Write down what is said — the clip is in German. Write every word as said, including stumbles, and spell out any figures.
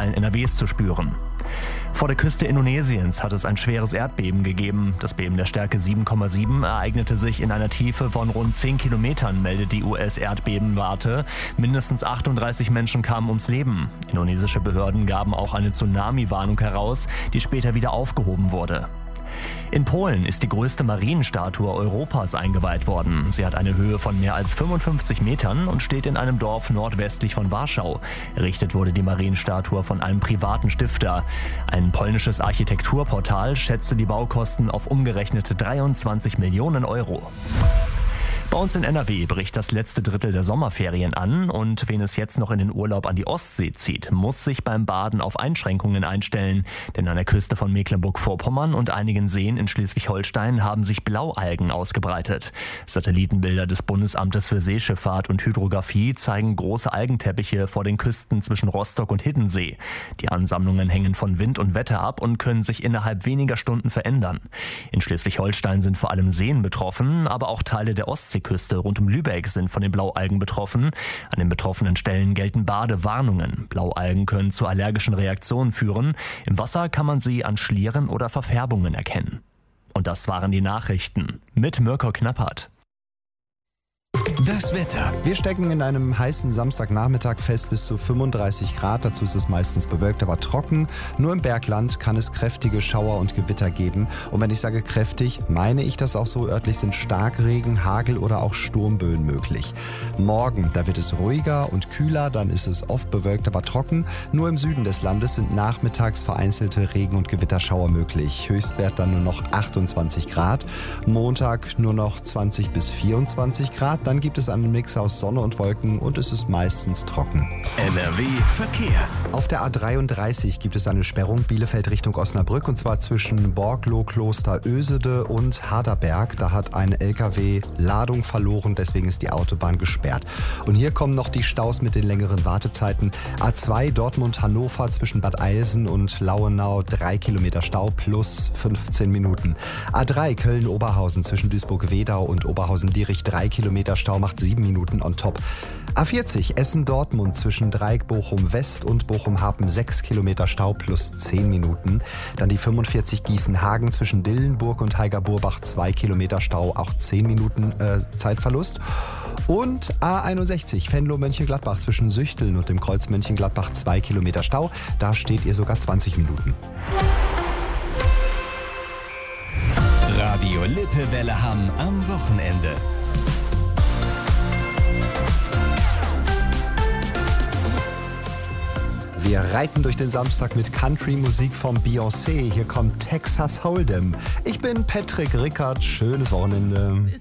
Teilen N R Ws zu spüren. Vor der Küste Indonesiens hat es ein schweres Erdbeben gegeben. Das Beben der Stärke sieben Komma sieben ereignete sich in einer Tiefe von rund zehn Kilometern, meldet die U S-Erdbebenwarte. Mindestens achtunddreißig Menschen kamen ums Leben. Indonesische Behörden gaben auch eine Tsunami-Warnung heraus, die später wieder aufgehoben wurde. In Polen ist die größte Marienstatue Europas eingeweiht worden. Sie hat eine Höhe von mehr als fünfundfünfzig Metern und steht in einem Dorf nordwestlich von Warschau. Errichtet wurde die Marienstatue von einem privaten Stifter. Ein polnisches Architekturportal schätzte die Baukosten auf umgerechnete dreiundzwanzig Millionen Euro. Bei uns in N R W bricht das letzte Drittel der Sommerferien an und wen es jetzt noch in den Urlaub an die Ostsee zieht, muss sich beim Baden auf Einschränkungen einstellen. Denn an der Küste von Mecklenburg-Vorpommern und einigen Seen in Schleswig-Holstein haben sich Blaualgen ausgebreitet. Satellitenbilder des Bundesamtes für Seeschifffahrt und Hydrographie zeigen große Algenteppiche vor den Küsten zwischen Rostock und Hiddensee. Die Ansammlungen hängen von Wind und Wetter ab und können sich innerhalb weniger Stunden verändern. In Schleswig-Holstein sind vor allem Seen betroffen, aber auch Teile der Ostsee Küste rund um Lübeck sind von den Blaualgen betroffen. An den betroffenen Stellen gelten Badewarnungen. Blaualgen können zu allergischen Reaktionen führen. Im Wasser kann man sie an Schlieren oder Verfärbungen erkennen. Und das waren die Nachrichten mit Mirko Knappert. Das Wetter. Wir stecken in einem heißen Samstagnachmittag fest, bis zu fünfunddreißig Grad. Dazu ist es meistens bewölkt, aber trocken. Nur im Bergland kann es kräftige Schauer und Gewitter geben. Und wenn ich sage kräftig, meine ich das auch so. Örtlich sind Starkregen, Hagel oder auch Sturmböen möglich. Morgen, da wird es ruhiger und kühler. Dann ist es oft bewölkt, aber trocken. Nur im Süden des Landes sind nachmittags vereinzelte Regen- und Gewitterschauer möglich. Höchstwert dann nur noch achtundzwanzig Grad. Montag nur noch zwanzig bis vierundzwanzig Grad. Dann gibt es einen Mix aus Sonne und Wolken und es ist meistens trocken. N R W Verkehr. Auf der A dreiunddreißig gibt es eine Sperrung Bielefeld Richtung Osnabrück, und zwar zwischen Borgloh, Kloster Ösede und Harderberg. Da hat ein L K W Ladung verloren, deswegen ist die Autobahn gesperrt. Und hier kommen noch die Staus mit den längeren Wartezeiten. A zwei Dortmund-Hannover zwischen Bad Eilsen und Lauenau, drei Kilometer Stau plus fünfzehn Minuten. A drei Köln-Oberhausen zwischen Duisburg-Wedau und Oberhausen-Dierich, drei Kilometer Stau, macht sieben Minuten on top. A vierzig Essen-Dortmund zwischen Dreieck Bochum-West und Bochum-Hapen, sechs Kilometer Stau plus zehn Minuten. Dann die fünfundvierzig Gießen-Hagen zwischen Dillenburg und Heiger-Burbach, zwei Kilometer Stau, auch zehn Minuten äh, Zeitverlust. Und A einundsechzig Venlo-Mönchengladbach zwischen Süchteln und dem Kreuz Mönchengladbach, zwei Kilometer Stau. Da steht ihr sogar zwanzig Minuten. Radio Lippewelle Hamm am Wochenende. Wir reiten durch den Samstag mit Country-Musik von Beyoncé. Hier kommt Texas Hold'em. Ich bin Patrick Rickard. Schönes Wochenende.